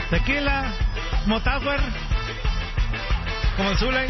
Tequila, Motower, como el Zuley.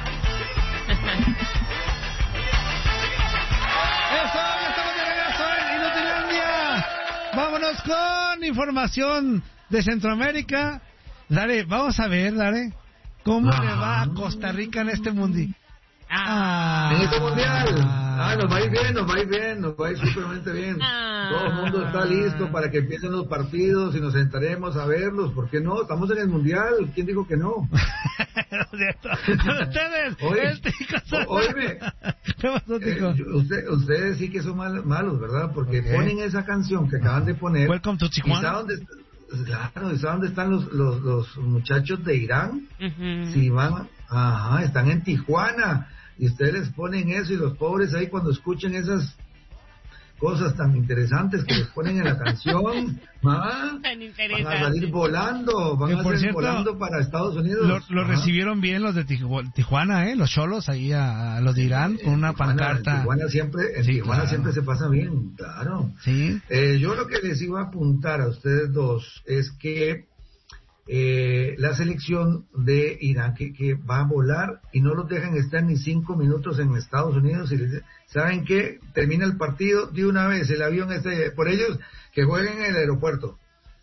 Eso, ya estamos de regreso en Inutilandia. Vámonos con información de Centroamérica. Dale, vamos a ver, Dale, cómo le va a Costa Rica en este mundial. En este mundial. Nos va a ir bien, nos va a ir supermente bien. Todo el mundo está listo para que empiecen los partidos y nos sentaremos a verlos. ¿Por qué no? Estamos en el mundial. ¿Quién dijo que no? Ustedes. Oíme. Ustedes sí que son malos, ¿verdad? Porque ponen esa canción que acaban de poner. Welcome to Tijuana. Claro, ¿y sabe dónde están los muchachos de Irán? Si van, están en Tijuana. Y ustedes les ponen eso y los pobres ahí cuando escuchen esas cosas tan interesantes que les ponen en la canción, van a salir volando, volando para Estados Unidos. Lo recibieron bien los de Tijuana, los cholos ahí a los de Irán con una pancarta. En Tijuana siempre se pasa bien, claro. Sí. Yo lo que les iba a apuntar a ustedes dos es que la selección de Irán que va a volar y no los dejan estar ni 5 minutos en Estados Unidos y ¿saben qué? Termina el partido de una vez, el avión por ellos que jueguen en el aeropuerto.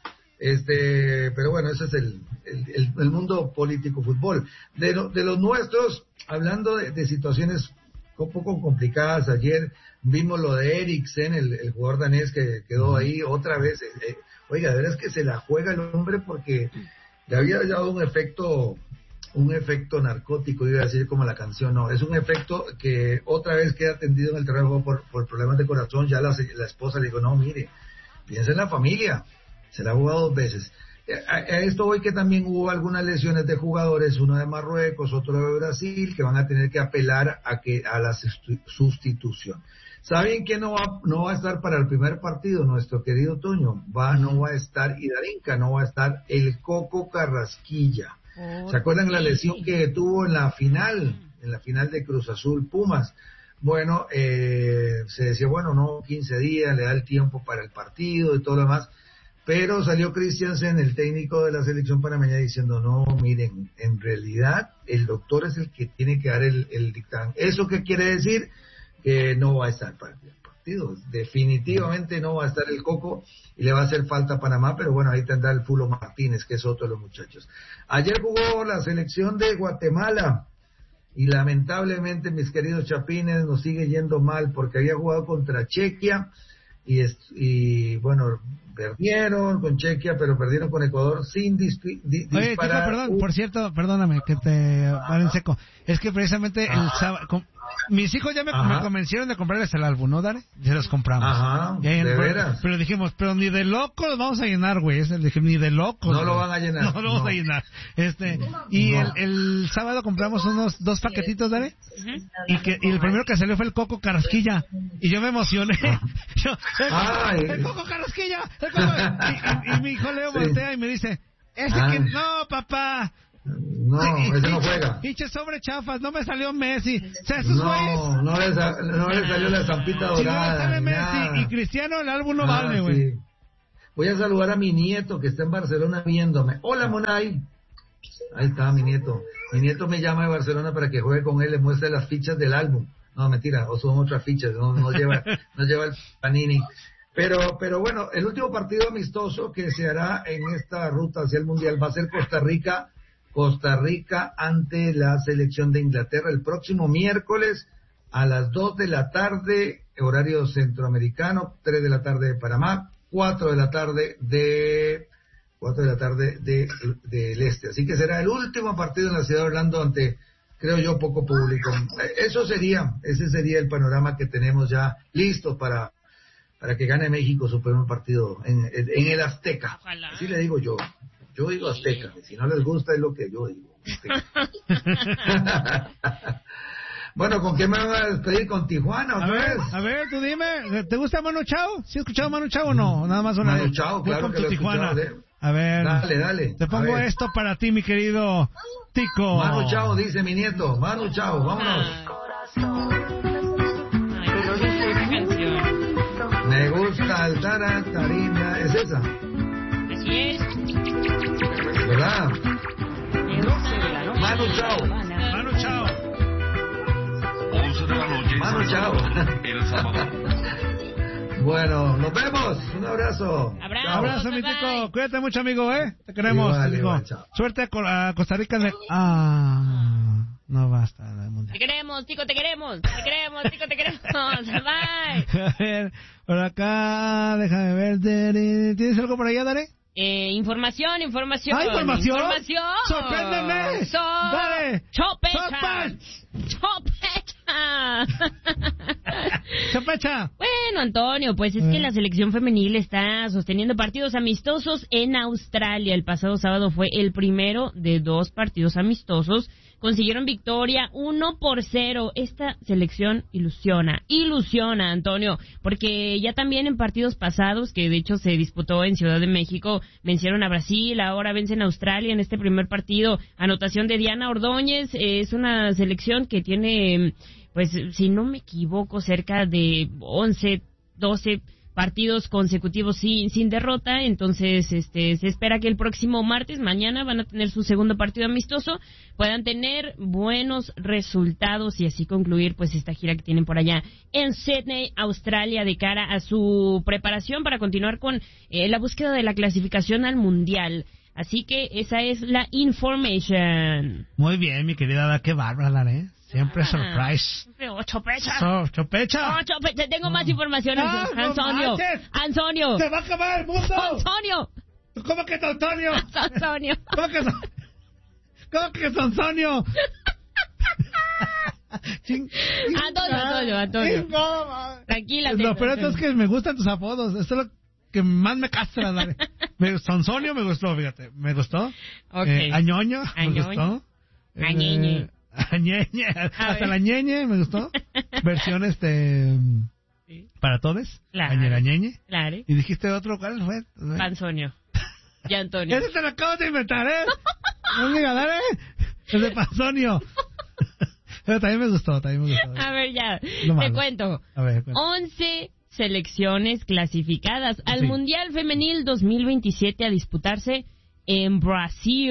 Pero bueno, ese es el mundo político fútbol. De los nuestros, hablando de situaciones un poco complicadas, ayer vimos lo de Eriksen, el jugador danés que quedó ahí otra vez. Oiga, de verdad es que se la juega el hombre porque le había dado un efecto narcótico, iba a decir como la canción, no, es un efecto que otra vez queda tendido en el terreno por problemas de corazón. Ya la esposa le dijo, no, mire, piensa en la familia, se la ha jugado 2 veces. A esto hoy que también hubo algunas lesiones de jugadores, uno de Marruecos, otro de Brasil, que van a tener que apelar a la sustitución. ¿Saben quién no va a estar para el primer partido? Nuestro querido Toño. No va a estar Idarinka, no va a estar el Coco Carrasquilla. ¿Se acuerdan la lesión que tuvo en la final de Cruz Azul Pumas? Bueno, se decía, 15 días, le da el tiempo para el partido y todo lo demás. Pero salió Christiansen, el técnico de la selección panameña, diciendo, no, miren, en realidad el doctor es el que tiene que dar el dictamen. ¿Eso qué quiere decir? Que no va a estar para el partido. Definitivamente no va a estar el Coco y le va a hacer falta a Panamá, pero bueno, ahí tendrá el Fulo Martínez, que es otro de los muchachos. Ayer jugó la selección de Guatemala y lamentablemente, mis queridos chapines, nos sigue yendo mal porque había jugado contra Chequia y bueno, perdieron con Chequia, pero perdieron con Ecuador sin disparar. Oye, Tico, perdón, por cierto, perdóname que te pare en seco. Es que precisamente el sábado, mis hijos ya me convencieron de comprarles el álbum, ¿no, Dare? Ya los compramos. ¿De veras? Pero dijimos, pero ni de locos los vamos a llenar, güey. Dije, ni de locos. No lo van a llenar. No lo vamos a llenar. Y el sábado compramos unos 2 paquetitos, Dare. Y el primero que salió fue el Coco Carrasquilla. Y yo me emocioné. El Coco Carrasquilla. Y mi hijo Leo voltea y me dice, que no, papá. No, ese no juega. Pinche sobre chafas, no me salió Messi. O sea, esos güeyes. No le salió la estampita dorada. Si no sale Messi y Cristiano, el álbum no vale, güey. Sí. Voy a saludar a mi nieto que está en Barcelona viéndome. Hola, Monay. Ahí está mi nieto. Mi nieto me llama de Barcelona para que juegue con él, le muestre las fichas del álbum. No, mentira, o son otras fichas, no lleva el Panini. Pero bueno, el último partido amistoso que se hará en esta ruta hacia el Mundial va a ser Costa Rica ante la selección de Inglaterra el próximo miércoles a las 2 de la tarde, horario centroamericano, 3 de la tarde de Panamá, 4 de la tarde del este. Así que será el último partido en la ciudad de Orlando ante, creo yo, poco público. Ese sería el panorama que tenemos ya listo para que gane México su primer partido en el Azteca. Ojalá. Así le digo yo. Yo digo Azteca, si no les gusta es lo que yo digo. Bueno, ¿con qué me van a despedir? ¿Con Tijuana otra vez? A ver, tú dime, ¿te gusta Manu Chao? ¿Sí has escuchado Manu Chao o no? Nada más una vez. Manu Chao, claro que lo he Tijuana. escuchado. A ver, dale. Te pongo esto para ti, mi querido Tico. Manu Chao, dice mi nieto. Manu Chao, vámonos. Pero dice esa canción. Me gusta el taratarina. ¿Es esa? Así es. Ah. Manu Chao. Manu Chao. 11 de la noche. Manu Chao. El sábado. Bueno, nos vemos. Un abrazo. Abrazo, mi tico. Cuídate mucho, amigo, ¿eh? Te queremos, amigo. Suerte a Costa Rica. No basta. Te queremos, tico, te queremos. Te queremos, tico, te queremos. Bye. A ver, por acá, déjame ver. ¿Tienes algo por allá, Dare? Información. ¿Ah, información? ¡Sorpréndeme! ¡Dale! ¡Chopecha! ¡Chopecha! Bueno, Antonio, pues es que la selección femenil está sosteniendo partidos amistosos en Australia. El pasado sábado fue el primero de 2 partidos amistosos. Consiguieron victoria 1-0. Esta selección ilusiona, Antonio, porque ya también en partidos pasados, que de hecho se disputó en Ciudad de México, vencieron a Brasil, ahora vencen a Australia en este primer partido. Anotación de Diana Ordóñez, es una selección que tiene, pues, si no me equivoco, cerca de 11, 12 partidos consecutivos sin derrota. Entonces se espera que el próximo martes, mañana, van a tener su segundo partido amistoso, puedan tener buenos resultados y así concluir pues esta gira que tienen por allá en Sydney, Australia, de cara a su preparación para continuar con la búsqueda de la clasificación al Mundial. Así que esa es la information. Muy bien, mi querida, qué bárbara, ¿eh? Siempre surprise. Chopecha. Chopecha. Tengo más información, Antonio. Antonio. Se va a acabar el mundo. Antonio. ¿Cómo que Antonio? Antonio. ¿Cómo que Antonio? Antonio. Tranquila. No, pero esto es que me gustan tus apodos. Esto es lo que más me castra, dale. Sonsonio me gustó, fíjate. Me gustó. Okay. Añoño me gustó. Añeñe. Hasta la ñeñe me gustó. Versión para todos. Claro. Añerañeñe. Claro. Y dijiste otro, ¿cuál fue? Panzonio. Y Antonio. Ese te lo acabo de inventar, ¿eh? No me dale. Es de Panzonio. Pero también me gustó. A ver, ya. Te cuento. A ver, 11 selecciones clasificadas al Mundial Femenil 2027 a disputarse en Brasil.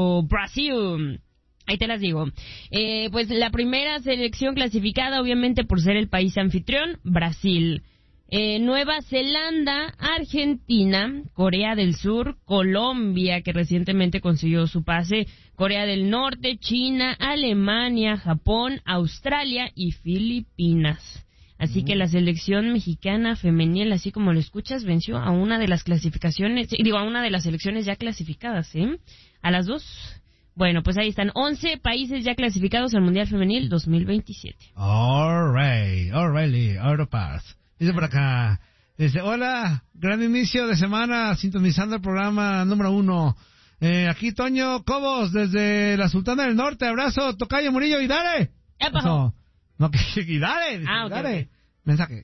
Ahí te las digo. Pues la primera selección clasificada, obviamente por ser el país anfitrión, Brasil. Nueva Zelanda, Argentina, Corea del Sur, Colombia, que recientemente consiguió su pase, Corea del Norte, China, Alemania, Japón, Australia y Filipinas. Así que la selección mexicana femenil, así como lo escuchas, venció a una de las a una de las selecciones ya clasificadas, ¿eh? A las 2. Bueno, pues ahí están 11 países ya clasificados al Mundial Femenil 2027. All right, Europass. Dice por acá, dice, hola, gran inicio de semana sintonizando el programa número 1. Aquí Toño Cobos desde la Sultana del Norte, abrazo, Tocayo Murillo y dale. Eso. No, que y dale, okay. Mensaje.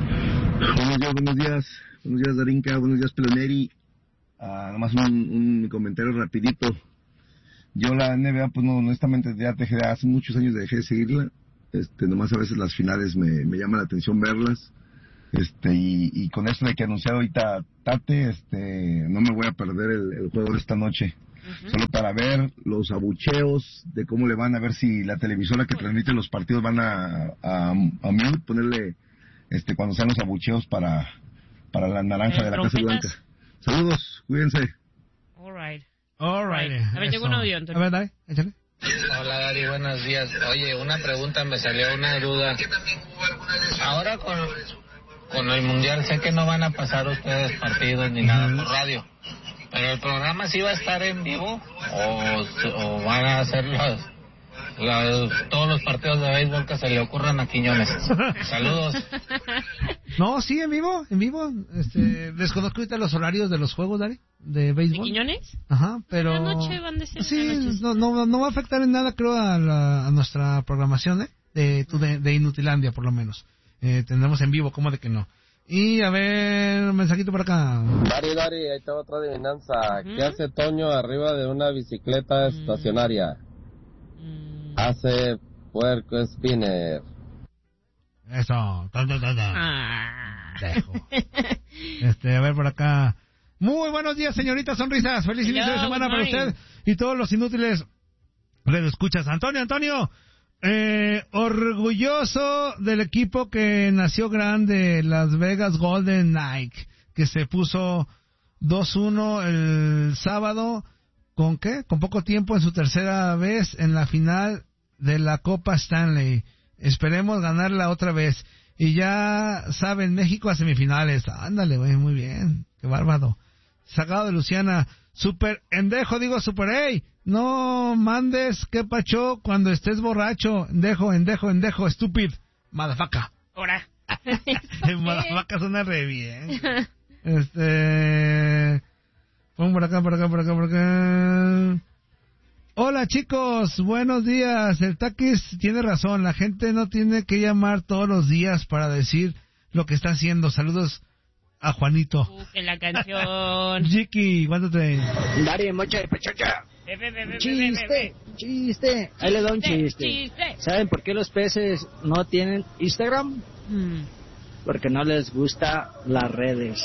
Buenos días Darinka, buenos días Peloneri. Nomás un comentario rapidito. Yo la NBA, pues no, honestamente ya hace muchos años dejé de seguirla. Nomás a veces las finales me llama la atención verlas. Y con esto de que anunció ahorita Tate, no me voy a perder el juego de esta noche. Uh-huh. Solo para ver los abucheos de cómo le van a ver si la televisora que transmite los partidos van a mute, ponerle cuando sean los abucheos para la naranja de la Casa Blanca. Saludos, cuídense. All right. A ver, tengo un audio, Antonio. A ver, dale, échale. Hola, Dari, buenos días. Oye, una pregunta, me salió una duda. Ahora con el Mundial, sé que no van a pasar ustedes partidos ni nada por radio, pero el programa sí va a estar en vivo o van a hacer todos los partidos de béisbol que se le ocurran a Quiñones. Saludos. No, sí, en vivo. Desconozco ahorita los horarios de los juegos, Dari, de béisbol. ¿De Quiñones? Ajá, pero la noche van de ser. Sí, no va a afectar en nada, creo, a nuestra programación, de Inutilandia, por lo menos. Tendremos en vivo, ¿cómo de que no? Y a ver, un mensajito por acá. Dari, ahí está otra adivinanza. ¿Qué hace Toño arriba de una bicicleta estacionaria? Hace puerco spinner. Eso. Dejo. A ver por acá. Muy buenos días, señorita Sonrisas. Feliz inicio de semana para usted y todos los inútiles radioescuchas. Antonio, orgulloso del equipo que nació grande, Las Vegas Golden Knights, que se puso 2-1 el sábado, ¿con qué? Con poco tiempo en su tercera vez en la final de la Copa Stanley. Esperemos ganarla otra vez. Y ya saben, México a semifinales. Ándale, güey, muy bien. Qué bárbaro. Sacado de Luciana. Super ey. No mandes, qué pacho, cuando estés borracho. Endejo, estúpido. Madafaca. Ahora. Madafaca suena re bien. Pon por acá. Hola chicos, buenos días. El Taquis tiene razón, la gente no tiene que llamar todos los días para decir lo que está haciendo. Saludos a Juanito. Que la canción. Jiki, ¿cuántate? Dari, mocha de pechocha. Chiste. Ahí le doy un chiste. ¿Saben por qué los peces no tienen Instagram? Porque no les gusta las redes.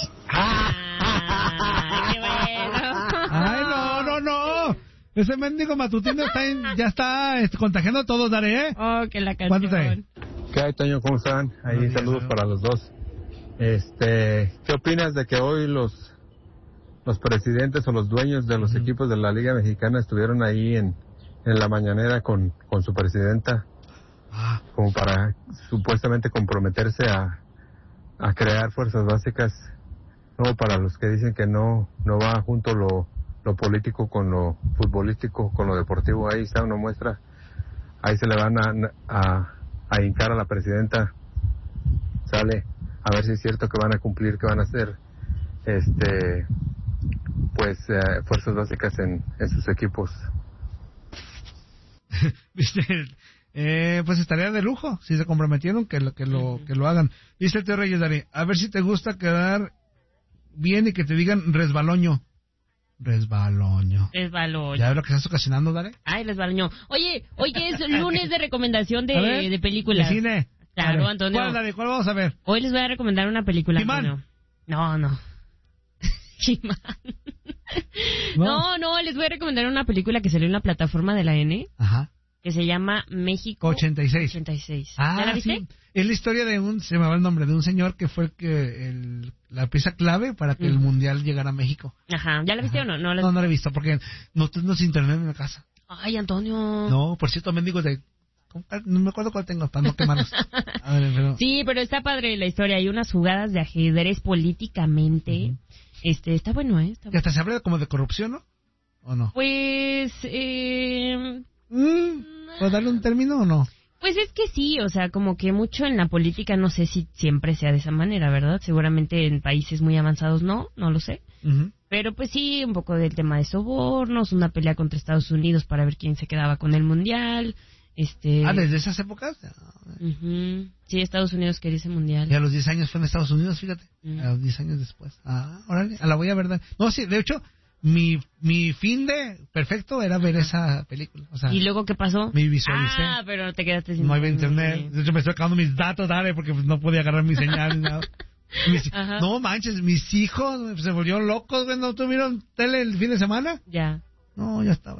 Qué bueno. Ay, no. Ese mendigo matutino ya está contagiando a todos, Dare, ¿eh? Oh, que la canción. ¿Qué hay, Toño? ¿Cómo están? Ahí saludos para los dos. ¿Qué opinas de que hoy los presidentes o los dueños de los equipos de la Liga Mexicana estuvieron ahí en la mañanera con su presidenta? Como para supuestamente comprometerse a crear fuerzas básicas, no, para los que dicen que no va junto lo político con lo futbolístico, con lo deportivo. Ahí está una muestra, ahí se le van a hincar a la presidenta, sale, a ver si es cierto que van a cumplir, que van a hacer fuerzas básicas en sus equipos. ¿Viste? Pues estaría de lujo si se comprometieron que lo hagan. Dice el Tío Reyes, Dari, a ver si te gusta quedar bien y que te digan resbaloño. ¿Ya ves lo que estás ocasionando, Dare? Ay, resbaloño. Oye, hoy que es lunes de recomendación de películas. De cine. Claro, Antonio. ¿Cuál, Dare? ¿Cuál vamos a ver? Hoy les voy a recomendar una película, Antonio. No. He-Man. No, les voy a recomendar una película que salió en la plataforma de la N. Ajá. Que se llama México 86. ¿Ya la viste? Sí. Es la historia se me va el nombre, de un señor que fue la pieza clave para que el mundial llegara a México. Ajá. ¿Ya la viste o no? No la he visto porque no es internet en la casa. Ay, Antonio. No, por cierto, mendigos no me acuerdo cuál tengo, para no quemarlos. A ver, Sí, pero está padre la historia. Hay unas jugadas de ajedrez políticamente. Está bueno, ¿eh? Y hasta se habla como de corrupción, ¿no? ¿O no? Pues, ¿puedo darle un término o no? Pues es que sí, o sea, como que mucho en la política, no sé si siempre sea de esa manera, ¿verdad? Seguramente en países muy avanzados no lo sé. Pero pues sí, un poco del tema de sobornos, una pelea contra Estados Unidos para ver quién se quedaba con el mundial. ¿Desde esas épocas? Sí, Estados Unidos quería ese mundial. Y a los 10 años fue en Estados Unidos, fíjate. A los 10 años después. Órale, a la voy a ver. No, sí, de hecho, mi fin de perfecto era ver esa película. O sea, ¿y luego qué pasó? Me visualicé. Pero no te quedaste sin... No había internet. De hecho, me estoy acabando mis datos, porque no podía agarrar mi señal ni nada. No manches, mis hijos se volvieron locos, ¿no tuvieron tele el fin de semana? Ya. No, ya estaba.